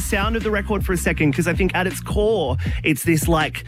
sound of the record for a second, because I think at its core, it's this like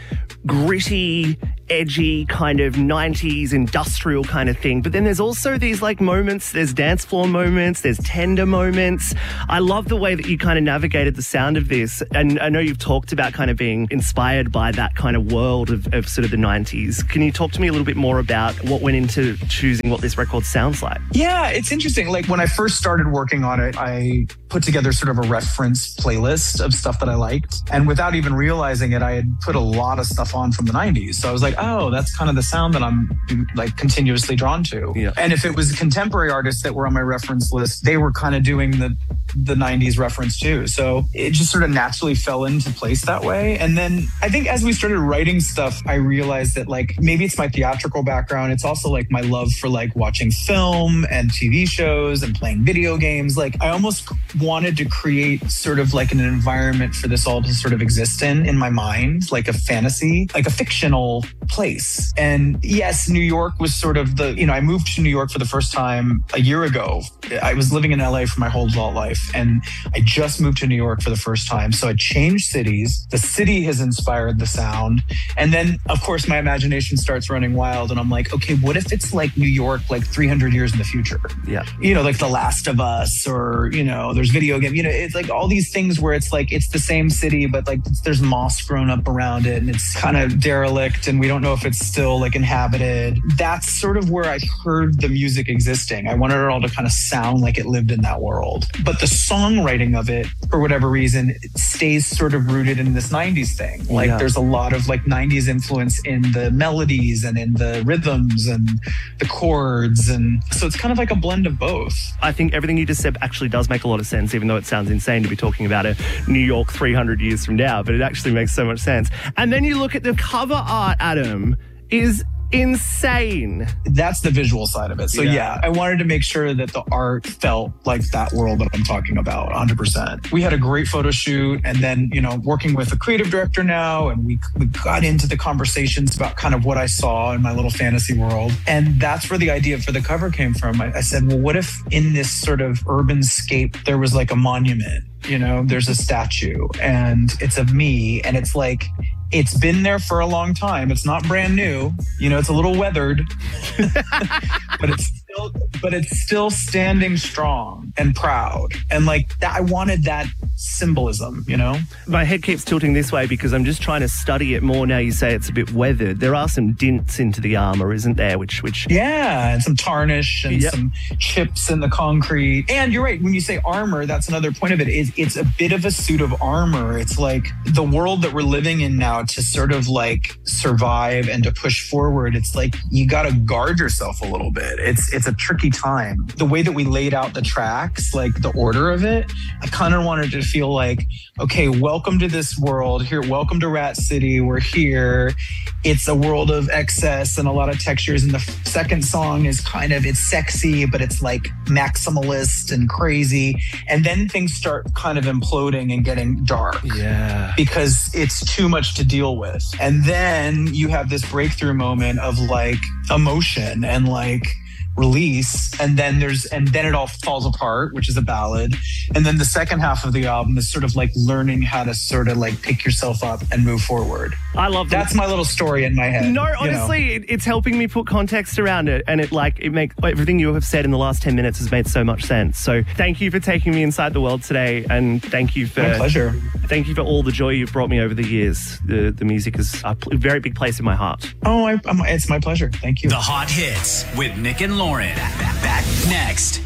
gritty, edgy kind of 90s industrial kind of thing. But then there's also these like moments, there's dance floor moments, there's tender moments. I love the way that you kind of navigated the sound of this. And I know you've talked about kind of being inspired by that kind of world of sort of the 90s. Can you talk to me a little bit more about what went into choosing what this record sounds like? Yeah, it's interesting. Like when I first started working on it, I put together sort of a reference playlist of stuff that I liked. And without even realizing it, I had put a lot of stuff on from the 90s. So I was like, oh, that's kind of the sound that I'm like continuously drawn to. Yeah. And if it was contemporary artists that were on my reference list, they were kind of doing the 90s reference too. So it just sort of naturally fell into place that way. And then I think as we started writing stuff, I realized that like maybe it's my theatrical background. It's also like my love for like watching film and TV shows and playing video games. Like I almost wanted to create sort of like an environment for this all to sort of exist in my mind, like a fantasy, like a fictional place. And yes, New York was sort of I moved to New York for the first time a year ago. I was living in LA for my whole adult life, and I just moved to New York for the first time. So I changed cities. The city has inspired the sound. And then, of course, my imagination starts running wild, and I'm like, okay, what if it's like New York, like 300 years in the future? Yeah. Like The Last of Us, or, there's video game, it's like all these things where it's like, it's the same city, but like there's moss grown up around it, and it's kind of derelict, and we don't know if it's still like inhabited. That's sort of where I heard the music existing. I wanted it all to kind of sound like it lived in that world. But the songwriting of it, for whatever reason, it stays sort of rooted in this 90s thing. Like there's a lot of like 90s influence in the melodies and in the rhythms and the chords. And so it's kind of like a blend of both. I think everything you just said actually does make a lot of sense, even though it sounds insane to be talking about a New York 300 years from now, but it actually makes so much sense. And then you look at the cover art, Adam, is insane. That's the visual side of it. So yeah, I wanted to make sure that the art felt like that world that I'm talking about 100%. We had a great photo shoot, and then, working with a creative director now, and we got into the conversations about kind of what I saw in my little fantasy world. And that's where the idea for the cover came from. I said, well, what if in this sort of urban scape, there was like a monument, there's a statue, and it's of me, and it's like, it's been there for a long time. It's not brand new. It's a little weathered, but it's still standing strong and proud. And like that, I wanted that symbolism, My head keeps tilting this way because I'm just trying to study it more now. You say it's a bit weathered. There are some dints into the armor, isn't there? Which yeah, and some tarnish and some chips in the concrete. And you're right, when you say armor, that's another point of it. It's a bit of a suit of armor. It's like the world that we're living in now, to sort of like survive and to push forward. It's like you got to guard yourself a little bit. It's a tricky time. The way that we laid out the tracks, like the order of it, I kind of wanted to feel like, okay, welcome to this world here. Welcome to Rat City. We're here. It's a world of excess and a lot of textures. And the second song is it's sexy, but it's like maximalist and crazy. And then things start kind of imploding and getting dark. Yeah. Because it's too much to deal with. And then you have this breakthrough moment of like emotion and like release, and then it all falls apart, which is a ballad. And then the second half of the album is sort of like learning how to sort of like pick yourself up and move forward. I love that. That's my little story in my head. No, honestly, it's helping me put context around it, and it makes everything you have said in the last 10 minutes has made so much sense. So thank you for taking me inside the world today, and thank you for my pleasure. Thank you for all the joy you've brought me over the years. The music is a very big place in my heart. Oh, it's my pleasure. Thank you. The Hot Hits with Nick and Lauren. Back next.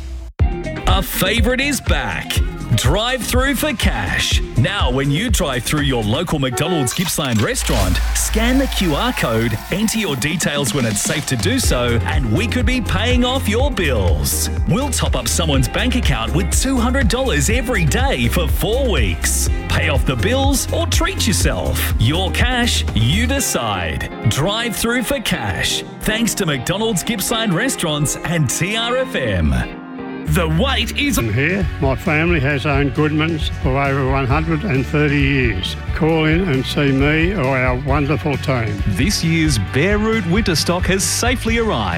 A favourite is back. Drive through for cash. Now, when you drive through your local McDonald's Gippsland restaurant, scan the QR code, enter your details when it's safe to do so, and we could be paying off your bills. We'll top up someone's bank account with $200 every day for 4 weeks. Pay off the bills or treat yourself. Your cash, you decide. Drive through for cash. Thanks to McDonald's Gippsland Restaurants and TRFM. The wait is on. Here, my family has owned Goodman's for over 130 years. Call in and see me or our wonderful team. This year's Bare Root winter stock has safely arrived.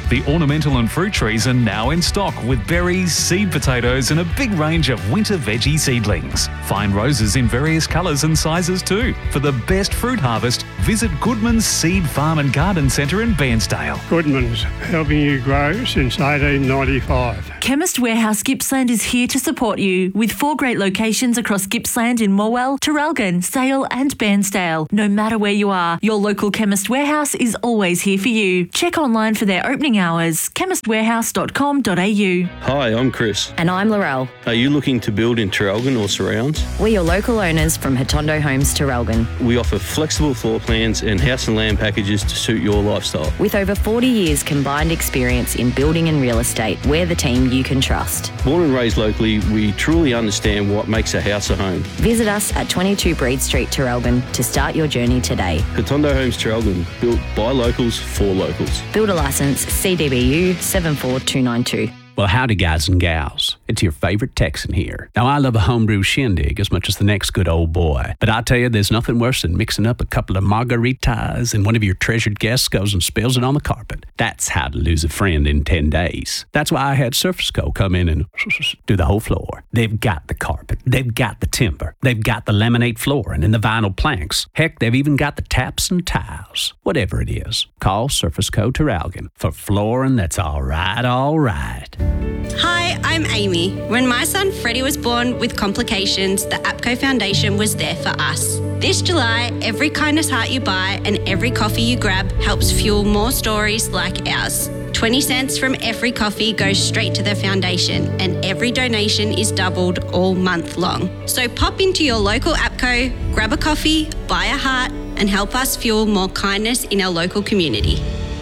The ornamental and fruit trees are now in stock with berries, seed potatoes and a big range of winter veggie seedlings. Find roses in various colours and sizes too. For the best fruit harvest, visit Goodman's Seed Farm and Garden Centre in Bairnsdale. Goodman's, helping you grow since 1895. Chemist Warehouse Gippsland is here to support you with 4 great locations across Gippsland in Morwell, Traralgon, Sale and Bairnsdale. No matter where you are, your local Chemist Warehouse is always here for you. Check online for their opening hours, chemistwarehouse.com.au. Hi, I'm Chris. And I'm Laurel. Are you looking to build in Traralgon or surrounds? We're your local owners from Hotondo Homes Traralgon. We offer flexible floor plans and house and land packages to suit your lifestyle. With over 40 years combined experience in building and real estate, we're the team you can trust. Born and raised locally, we truly understand what makes a house a home. Visit us at 22 Breed Street, Traralgon to start your journey today. Hotondo Homes Traralgon, built by locals for locals. Builder licence CDBU 74292. Well, howdy, guys and gals. It's your favorite Texan here. Now, I love a homebrew shindig as much as the next good old boy. But I tell you, there's nothing worse than mixing up a couple of margaritas and one of your treasured guests goes and spills it on the carpet. That's how to lose a friend in 10 days. That's why I had Surface Co. come in and do the whole floor. They've got the carpet. They've got the timber. They've got the laminate flooring and the vinyl planks. Heck, they've even got the taps and tiles. Whatever it is, call Surface Co. Traralgon for flooring that's all right, all right. Hi, I'm Amy. When my son Freddie was born with complications, the APCO Foundation was there for us. This July, every kindness heart you buy and every coffee you grab helps fuel more stories like ours. 20 cents from every coffee goes straight to the foundation, and every donation is doubled all month long. So pop into your local APCO, grab a coffee, buy a heart, and help us fuel more kindness in our local community.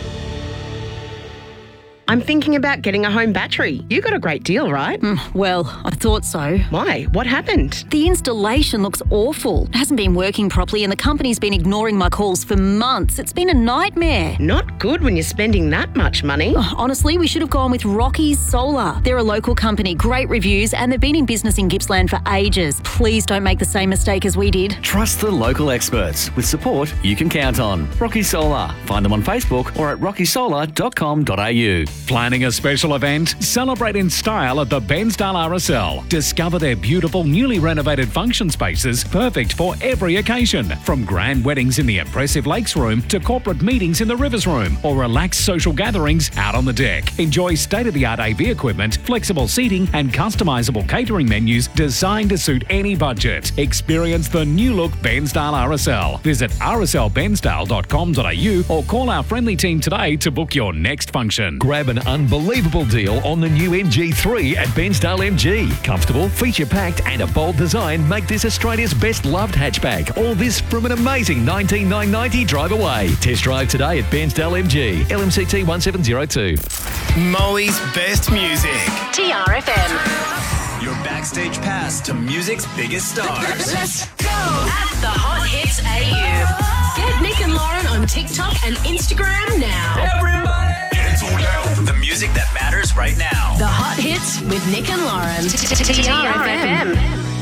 I'm thinking about getting a home battery. You got a great deal, right? Well, I thought so. Why? What happened? The installation looks awful. It hasn't been working properly and the company's been ignoring my calls for months. It's been a nightmare. Not good when you're spending that much money. Honestly, we should have gone with Rocky's Solar. They're a local company, great reviews, and they've been in business in Gippsland for ages. Please don't make the same mistake as we did. Trust the local experts with support you can count on. Rocky Solar. Find them on Facebook or at rockysolar.com.au. Planning a special event? Celebrate in style at the Bairnsdale RSL. Discover their beautiful, newly renovated function spaces, perfect for every occasion. From grand weddings in the impressive Lakes Room to corporate meetings in the Rivers Room or relaxed social gatherings out on the deck. Enjoy state-of-the-art AV equipment, flexible seating and customisable catering menus designed to suit any budget. Experience the new look Bairnsdale RSL. Visit rslbairnsdale.com.au or call our friendly team today to book your next function. Grab an unbelievable deal on the new MG3 at Bairnsdale MG. Comfortable, feature-packed and a bold design make this Australia's best loved hatchback. All this from an amazing $19,990 drive away. Test drive today at Bairnsdale MG. LMCT 1702. Molly's best music. TRFM. Your backstage pass to music's biggest stars. Let's go at the Hot Hits AU. Get Nick and Lauren on TikTok and Instagram now. Everybody! The music that matters right now. The Hot Hits with Nick and Lauren. TRFM.